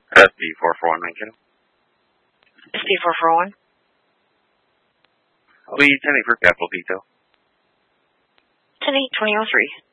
SP441 SP441. Lead 10 for Capital Detail. 10-8-2003.